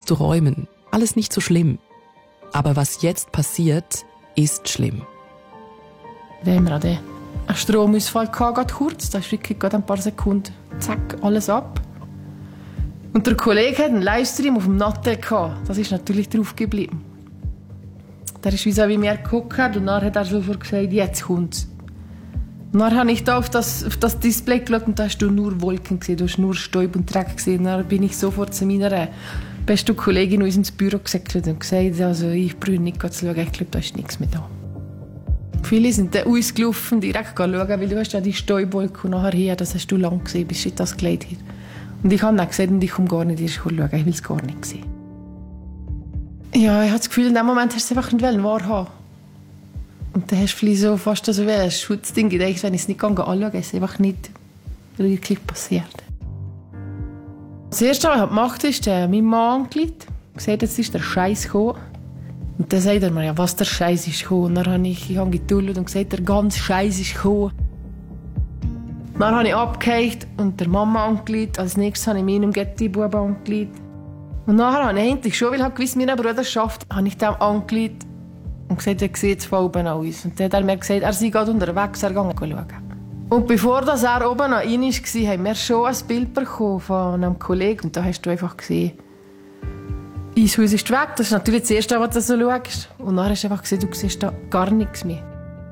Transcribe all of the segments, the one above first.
auszuräumen. Alles nicht so schlimm. Aber was jetzt passiert, ist schlimm. Da haben wir auch den Stromausfall gehabt, kurz. Da ist wirklich gerade ein paar Sekunden, zack, alles ab. Und der Kollege hat einen Livestream auf dem Nattel gehabt. Das ist natürlich drauf geblieben. Der ist wie mir geguckt und dann hat er sofort gesagt, jetzt kommt's. Und dann habe ich da auf das Display geschaut und da hast du nur Wolken gesehen, du hast nur Staub und Dreck gesehen. Und dann bin ich sofort zu meiner besten Kollegin ins Büro gesäckelt und gesagt, also ich brauche nicht zu schauen, ich glaube, da ist nichts mehr da. Viele sind dann ausgelaufen, direkt schauen, weil du hast ja die Staubwolke und nachher hier, das hast du lang gesehen, bis ich das geleitet habe. Und ich habe dann gesagt, ich komme gar nicht schauen, ich will es gar nicht sehen. Ja, ich habe das Gefühl, in dem Moment hast du es einfach nicht wahrhaben. Und dann hast du vielleicht so fast so wie ein Schutzding gedacht, wenn ich es nicht anschaue, ist es einfach nicht wirklich passiert. Das Erste, was ich gemacht habe, ist mein Mann angerufen. Gesagt, jetzt ist der Scheiß gekommen. Und dann sagt er mir, ja, was der Scheiß ist gekommen. Und dann habe ich geduldet und gesagt, der ganze Scheiß ist gekommen. Dann habe ich abgehakt und der Mama angerufen. Als nächstes habe ich meinem Getty-Bub angerufen. Und nachher habe ich endlich schon, weil ich gewusst, mein Bruder schafft, habe ich dem angerufen und gesagt, er sieht es von oben aus. Und dann hat er mir gesagt, er sei gerade unterwegs, er gehe schauen. Und bevor er oben noch rein war, haben wir schon ein Bild bekommen von einem Kollegen. Und da hast du einfach gesehen, unser Haus ist weg. Das ist natürlich das Erste, was du so schaust. Und dann hast du einfach gesehen, du siehst da gar nichts mehr.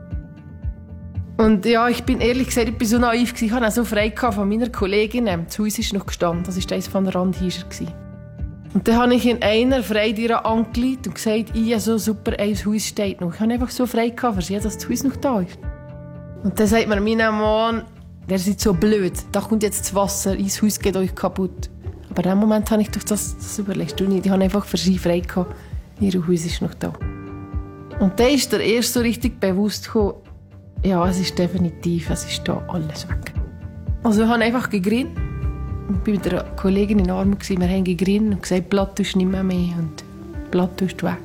Und ja, ich bin ehrlich gesagt, ich war so naiv. Ich hatte auch so frei von meiner Kollegin. Das Haus ist noch gestanden. Das war eines von der Randhäuser. Und dann habe ich in einer Freitür angeleitet und gesagt, ja, so super, ein Haus steht noch. Ich habe einfach so frei für sie, dass das Haus noch da ist. Und dann sagt mir mein Mann, der ist so blöd, da kommt jetzt das Wasser, ins Haus geht euch kaputt. Aber in dem Moment habe ich doch das überlegt. Ich habe einfach für sie frei gehabt, ihr Haus ist noch da. Und dann ist der erst so richtig bewusst gekommen, ja, es ist definitiv, es ist da alles weg. Also ich habe einfach gegrinnt. Ich war mit einer Kollegin in den Armen, wir haben gegrinnt und gesagt, Blatt tust nicht mehr und Blatt tust weg.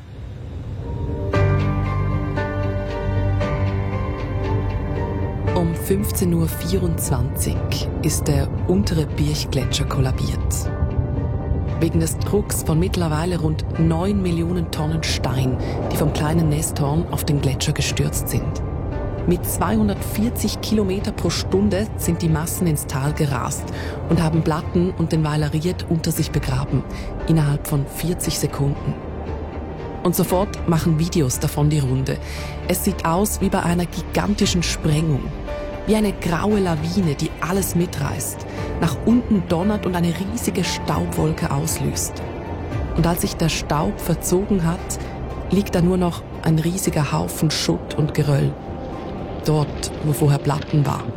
Um 15.24 Uhr ist der untere Birchgletscher kollabiert. Wegen des Drucks von mittlerweile rund 9 Millionen Tonnen Stein, die vom kleinen Nesthorn auf den Gletscher gestürzt sind. Mit 240 Kilometer pro Stunde sind die Massen ins Tal gerast und haben Platten und den Weiler Ried unter sich begraben, innerhalb von 40 Sekunden. Und sofort machen Videos davon die Runde. Es sieht aus wie bei einer gigantischen Sprengung. Wie eine graue Lawine, die alles mitreißt, nach unten donnert und eine riesige Staubwolke auslöst. Und als sich der Staub verzogen hat, liegt da nur noch ein riesiger Haufen Schutt und Geröll. Dort, wo vorher Platten waren.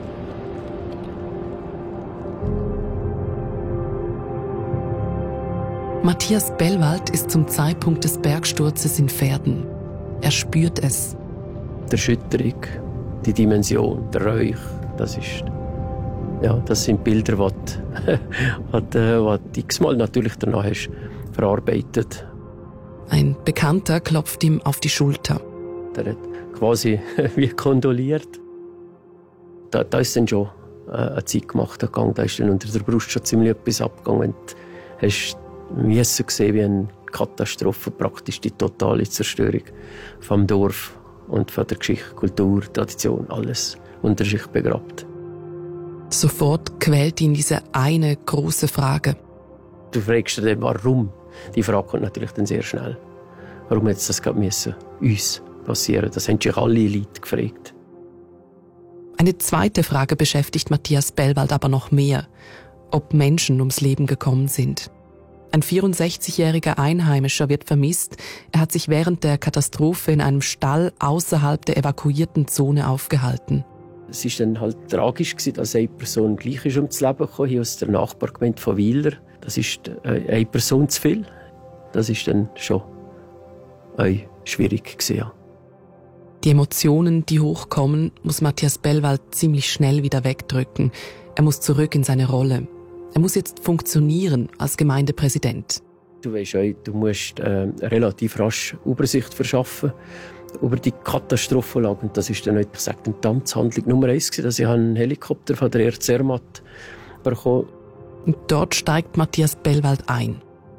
Matthias Bellwald ist zum Zeitpunkt des Bergsturzes in Verden. Er spürt es. Die Erschütterung, die Dimension, der Räuch, das sind Bilder, die du x-mal natürlich danach hast verarbeitet. Ein Bekannter klopft ihm auf die Schulter. Der hat quasi wie kondoliert. Da ist dann schon eine Zeit gemacht gegangen. Da ist dann unter der Brust schon ziemlich etwas abgegangen. Du hast gesehen, wie eine Katastrophe, praktisch die totale Zerstörung vom Dorf und von der Geschichte, Kultur, Tradition, alles unter sich begrabt. Sofort quält ihn diese eine große Frage. Du fragst dich dann, warum? Die Frage kommt natürlich dann sehr schnell. Warum hätte das gerade uns passieren? Das haben sich alle Leute gefragt. Eine zweite Frage beschäftigt Matthias Bellwald aber noch mehr. Ob Menschen ums Leben gekommen sind. Ein 64-jähriger Einheimischer wird vermisst. Er hat sich während der Katastrophe in einem Stall außerhalb der evakuierten Zone aufgehalten. Es war dann halt tragisch, dass eine Person gleich ist ums Leben gekommen, hier aus der Nachbargemeinde von Weiler. Das ist eine Person zu viel. Das ist dann schon schwierig gewesen, ja. Die Emotionen, die hochkommen, muss Matthias Bellwald ziemlich schnell wieder wegdrücken. Er muss zurück in seine Rolle. Er muss jetzt funktionieren als Gemeindepräsident. Du weisst auch, du musst relativ rasch Übersicht verschaffen über die Katastrophenlage. Und das ist dann, ich sage, die Amtshandlung Nummer 1 gewesen, dass ich einen Helikopter von der Zermatt bekommen. Und dort steigt Matthias Bellwald ein.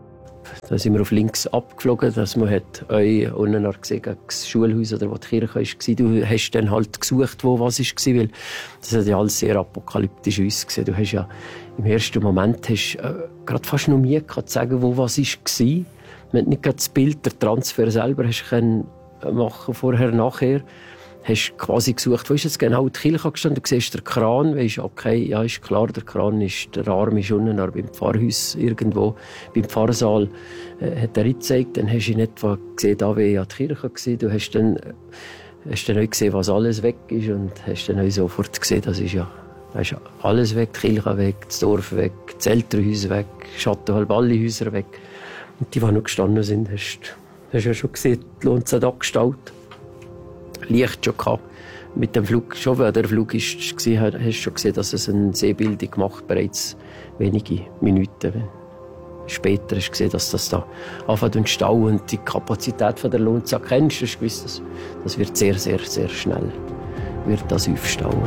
Da sind wir auf links abgeflogen, dass man hat unten gesehen, gegen das Schulhaus oder wo die Kirche war. Du hast dann halt gesucht, wo was war, weil das hat ja alles sehr apokalyptisch ausgesehen. Du hast ja im ersten Moment gerade fast noch Mühe gehabt, zu sagen, wo was war. Man hat nicht gerade das Bild, der Transfer selber hast können machen, vorher, nachher. Hast quasi gesucht, wo ist jetzt genau die Kirche gestanden? Du siehst den Kran, weisst, okay, ja, ist klar, der Kran ist, der Arm ist unten beim Pfarrhaus irgendwo, beim Pfarrsaal, hat er gezeigt. Dann hast du in etwa gesehen, da wäre ja die Kirche gewesen. Du hast dann auch gesehen, was alles weg ist und hast dann auch sofort gesehen, das ist ja alles weg, die Kirche weg, das Dorf weg, das Elternhaus weg, Schattenhalb alle Häuser weg. Und die, die noch gestanden sind, hast du ja schon gesehen, die Lonza Gestalt. Licht schon gehabt. Mit dem Flug, schon weil der Flug war, hast du schon gesehen, dass es eine Seebildung macht, bereits wenige Minuten später hast du gesehen, dass das da anfängt zu stauen und die Kapazität der Lonza kennst. Du hast gewusst, das wird sehr, sehr, sehr schnell wird das aufstauen.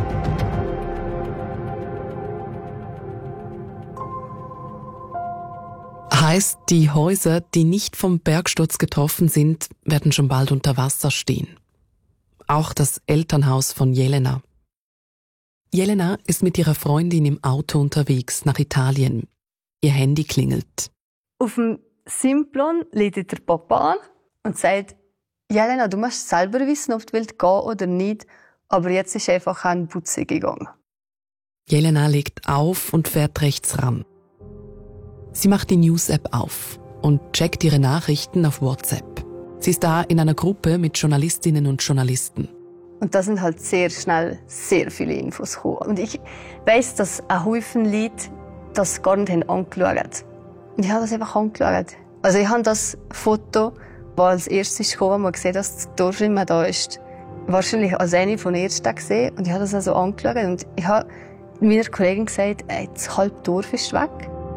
Heißt, die Häuser, die nicht vom Bergsturz getroffen sind, werden schon bald unter Wasser stehen. Auch das Elternhaus von Jelena. Jelena ist mit ihrer Freundin im Auto unterwegs nach Italien. Ihr Handy klingelt. Auf dem Simplon lädt der Papa an und sagt, Jelena, du musst selber wissen, ob du willst gehen oder nicht, aber jetzt ist einfach ein Putze gegangen. Jelena legt auf und fährt rechts ran. Sie macht die News-App auf und checkt ihre Nachrichten auf WhatsApp. Sie ist da in einer Gruppe mit Journalistinnen und Journalisten. Und da sind halt sehr schnell sehr viele Infos gekommen. Und ich weiss, dass ein Haufen Leute das gar nicht angeschaut haben. Und ich habe das einfach angeschaut. Also ich habe das Foto, das als erstes kam, wo man sieht, dass das Dorf immer da ist, wahrscheinlich als eine von den ersten gesehen. Und ich habe das also angeschaut. Und ich habe meiner Kollegin gesagt, das halbe Dorf ist weg.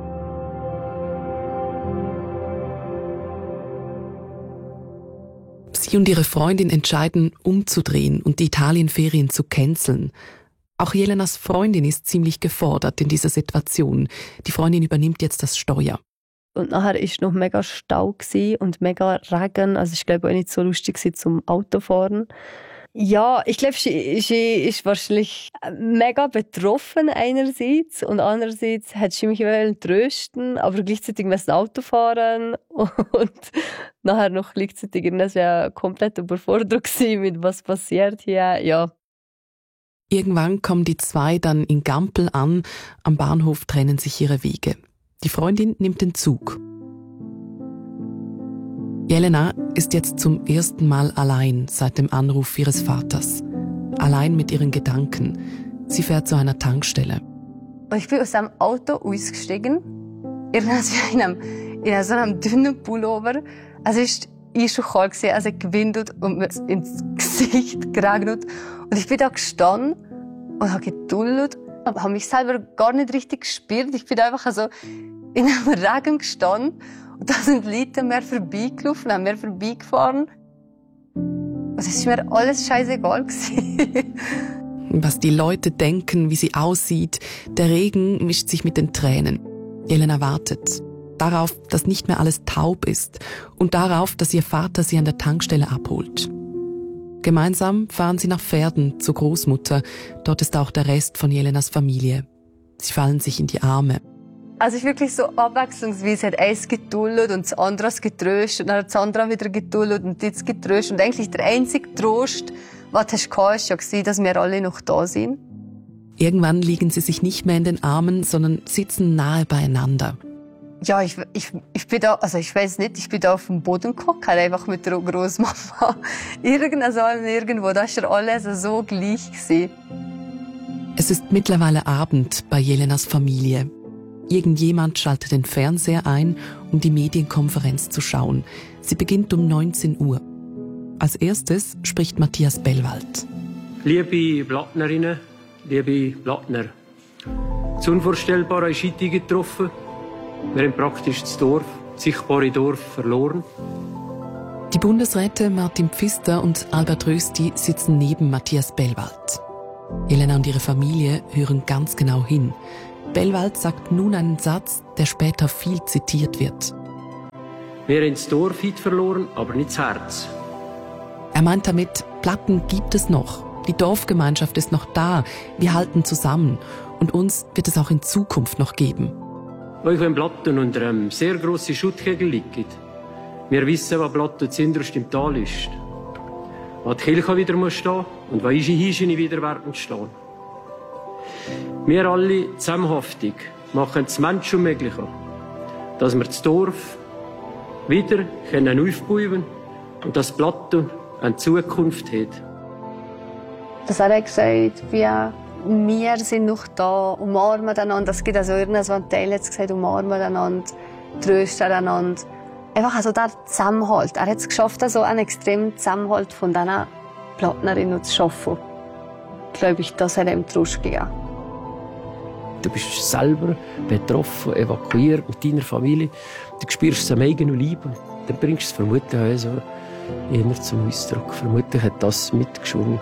Sie und ihre Freundin entscheiden, umzudrehen und die Italienferien zu canceln. Auch Jelenas Freundin ist ziemlich gefordert in dieser Situation. Die Freundin übernimmt jetzt das Steuer. Und nachher war noch mega Stau und mega Regen. Also ich glaube auch nicht so lustig zum Autofahren. Ja, ich glaube, sie ist wahrscheinlich mega betroffen einerseits und andererseits hat sie mich trösten, aber gleichzeitig das Auto fahren und nachher noch gleichzeitig das ja komplett überfordert gewesen mit was passiert hier, ja. Irgendwann kommen die zwei dann in Gampel an, am Bahnhof trennen sich ihre Wege. Die Freundin nimmt den Zug. Jelena ist jetzt zum ersten Mal allein seit dem Anruf ihres Vaters. Allein mit ihren Gedanken. Sie fährt zu einer Tankstelle. Und ich bin aus dem Auto ausgestiegen. In so einem dünnen Pullover. Also ich schon kalt gewesen, also gewindet und mir ins Gesicht geregnet. Und ich bin da gestanden und habe geduldet. Ich habe mich selber gar nicht richtig gespürt. Ich bin einfach so in einem Regen gestanden. Und da sind Leute mir vorbeigelaufen, haben mir vorbeigefahren. Und es war mir alles scheißegal. Was die Leute denken, wie sie aussieht, der Regen mischt sich mit den Tränen. Jelena wartet. Darauf, dass nicht mehr alles taub ist. Und darauf, dass ihr Vater sie an der Tankstelle abholt. Gemeinsam fahren sie nach Verden zur Großmutter. Dort ist auch der Rest von Jelenas Familie. Sie fallen sich in die Arme. Also es ist wirklich so abwechslungsweise, hat eins geduldet und das andere getröstet und dann hat das andere wieder geduldet und jetzt getröstet. Und eigentlich der einzige Trost, was du hattest, war ja, dass wir alle noch da sind. Irgendwann liegen sie sich nicht mehr in den Armen, sondern sitzen nahe beieinander. Ja, ich bin da, also ich weiß nicht, ich bin da auf dem Boden gehockt, einfach mit der Großmama. Irgendwo, da ist ja alles so gleich gewesen. Es ist mittlerweile Abend bei Jelenas Familie. Irgendjemand schaltet den Fernseher ein, um die Medienkonferenz zu schauen. Sie beginnt um 19 Uhr. Als erstes spricht Matthias Bellwald. Liebe Blattnerinnen, liebe Blattner, das Unvorstellbare ist heute getroffen. Wir haben praktisch das Dorf, das sichtbare Dorf, verloren. Die Bundesräte Martin Pfister und Albert Rösti sitzen neben Matthias Bellwald. Jelena und ihre Familie hören ganz genau hin. Bellwald sagt nun einen Satz, der später viel zitiert wird. Wir haben das Dorf heute verloren, aber nicht das Herz. Er meint damit, Platten gibt es noch. Die Dorfgemeinschaft ist noch da. Wir halten zusammen. Und uns wird es auch in Zukunft noch geben. Auch wenn Platten unter einem sehr grossen Schuttkegel liegen. Wir wissen, was Platten zuinterst im Tal ist. Wo die Kirche wieder stehen muss und wo unsere Hirsche wieder werden stehen. Wir alle zusammenhaftig machen das Menschen möglich, dass wir das Dorf wieder aufbauen können und dass Platten eine Zukunft hat. Das hat er gesagt, wir sind noch da, umarmen einander. Es gibt also irgendein Teil jetzt gesagt, umarmen einander, trösten einander. Einfach also der Zusammenhalt. Er hat es geschafft, also einen extremen Zusammenhalt von diesen Plattnerinnen zu schaffen. Glaube ich, das hat ihm Trost gegeben. Du bist selber betroffen, evakuiert mit deiner Familie. Du spürst es am eigenen Leib. Dann bringst du es vermutlich also immer zum Ausdruck. Vermutlich hat das mitgeschwungen.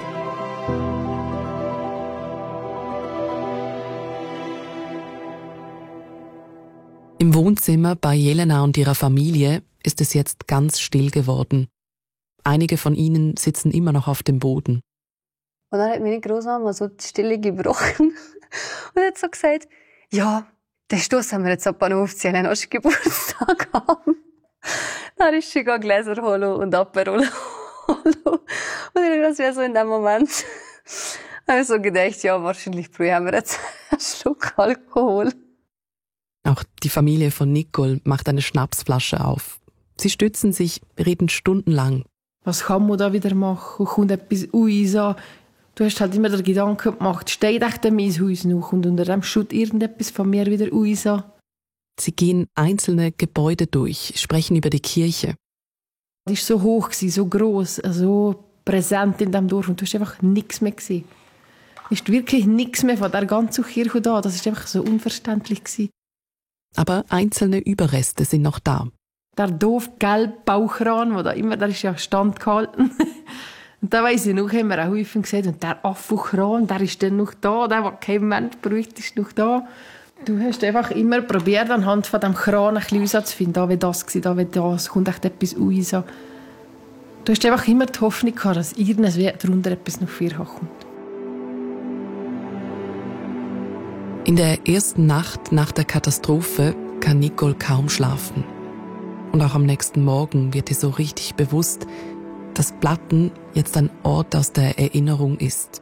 Im Wohnzimmer bei Jelena und ihrer Familie ist es jetzt ganz still geworden. Einige von ihnen sitzen immer noch auf dem Boden. Und dann hat meine Großmama so die Stille gebrochen und hat so gesagt, ja, den Stoss haben wir jetzt ab und aufziehen, wenn wir Geburtstag haben. Dann ist sie Gläser holen und Aperol holen. Und das wäre so in dem Moment. Da habe ich so gedacht, ja, wahrscheinlich haben wir jetzt einen Schluck Alkohol. Auch die Familie von Nicole macht eine Schnapsflasche auf. Sie stützen sich, reden stundenlang. Was kann man da wieder machen? Kommt etwas raus? Du hast halt immer den Gedanken gemacht, steht echt mein Haus noch und unter dem schaut irgendetwas von mir wieder raus. Sie gehen einzelne Gebäude durch, sprechen über die Kirche. Die war so hoch, so gross, so präsent in diesem Dorf und du hast einfach nichts mehr gesehen. Es ist wirklich nichts mehr von der ganzen Kirche da. Das war einfach so unverständlich. Aber einzelne Überreste sind noch da. Der doof gelbe Baukran, der ist ja standgehalten. Und da weiss ich noch, haben wir auch häufig gesehen, und der Affenkran, der ist dann noch da, der kein Mensch braucht, ist noch da. Du hast einfach immer probiert, anhand von diesem Kran ein bisschen herauszufinden, da wie das war, da wie das, kommt echt etwas raus. Du hast einfach immer die Hoffnung gehabt, dass irgendwas darunter etwas noch kommt. In der ersten Nacht nach der Katastrophe kann Nicole kaum schlafen. Und auch am nächsten Morgen wird ihr so richtig bewusst, dass Platten jetzt ein Ort aus der Erinnerung ist.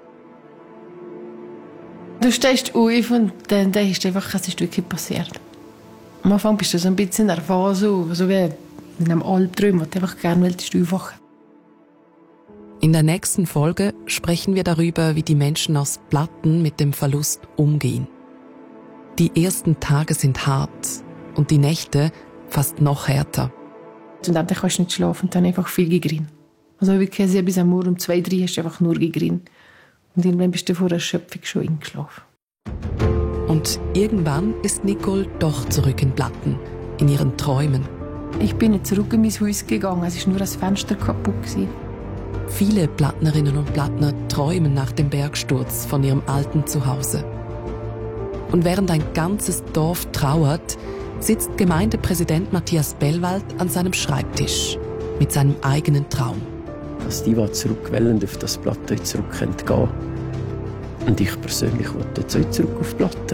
Du stehst auf und dann denkst du einfach, es ist wirklich passiert. Am Anfang bist du so ein bisschen nervös, so wie in einem Albtraum, wo du einfach gerne aufwachen. In der nächsten Folge sprechen wir darüber, wie die Menschen aus Platten mit dem Verlust umgehen. Die ersten Tage sind hart und die Nächte fast noch härter. Und dann kannst du nicht schlafen und dann einfach viel gegrin. Also wirklich bis am Morgen um 2, 3 hast du einfach nur gegrin. Und irgendwann bist du vor Erschöpfung schon eingeschlafen. Und irgendwann ist Nicole doch zurück in Platten, in ihren Träumen. Ich bin nicht zurück in mein Haus gegangen, es war nur das Fenster kaputt. Viele Plattnerinnen und Plattner träumen nach dem Bergsturz von ihrem alten Zuhause. Und während ein ganzes Dorf trauert, sitzt Gemeindepräsident Matthias Bellwald an seinem Schreibtisch mit seinem eigenen Traum. Dass die, die zurückwollen, auf das Plateau zurück gehen können. Und ich persönlich will jetzt auch zurück auf die Platte.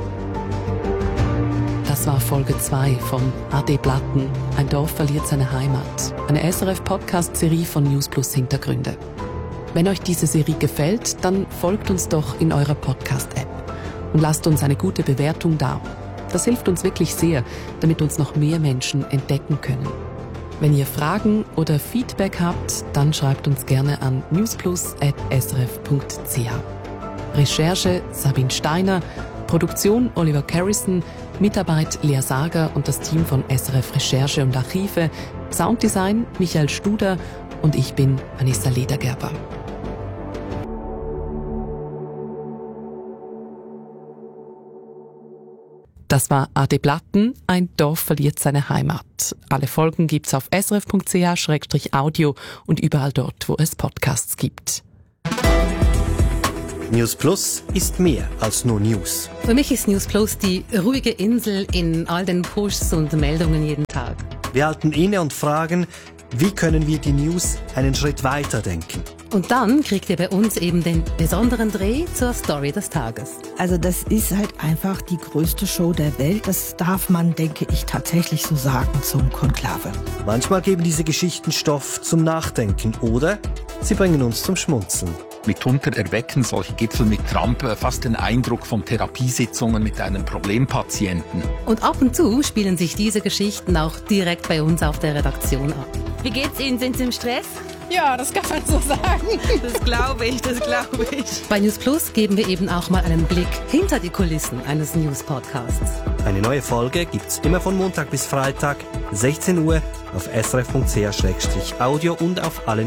Das war Folge 2 von AD Platten, ein Dorf verliert seine Heimat. Eine SRF-Podcast-Serie von News Plus Hintergründe. Wenn euch diese Serie gefällt, dann folgt uns doch in eurer Podcast-App und lasst uns eine gute Bewertung da. Das hilft uns wirklich sehr, damit uns noch mehr Menschen entdecken können. Wenn ihr Fragen oder Feedback habt, dann schreibt uns gerne an newsplus@srf.ch. Recherche Sabine Steiner, Produktion Oliver Carrison, Mitarbeit Lea Sager und das Team von SRF Recherche und Archive, Sounddesign Michael Studer und ich bin Vanessa Ledergerber. Das war AD Platten, ein Dorf verliert seine Heimat. Alle Folgen gibt's auf srf.ch/audio und überall dort, wo es Podcasts gibt. News Plus ist mehr als nur News. Für mich ist News Plus die ruhige Insel in all den Pushs und Meldungen jeden Tag. Wir halten inne und fragen, wie können wir die News einen Schritt weiter denken? Und dann kriegt ihr bei uns eben den besonderen Dreh zur Story des Tages. Also das ist halt einfach die größte Show der Welt. Das darf man, denke ich, tatsächlich so sagen zum Konklave. Manchmal geben diese Geschichten Stoff zum Nachdenken oder sie bringen uns zum Schmunzeln. Mitunter erwecken solche Gipfel mit Trump fast den Eindruck von Therapiesitzungen mit einem Problempatienten. Und ab und zu spielen sich diese Geschichten auch direkt bei uns auf der Redaktion ab. Wie geht's Ihnen? Sind Sie im Stress? Ja, das kann man so sagen. Das glaube ich. Bei News Plus geben wir eben auch mal einen Blick hinter die Kulissen eines News-Podcasts. Eine neue Folge gibt's immer von Montag bis Freitag, 16 Uhr auf srf.ch/audio und auf allen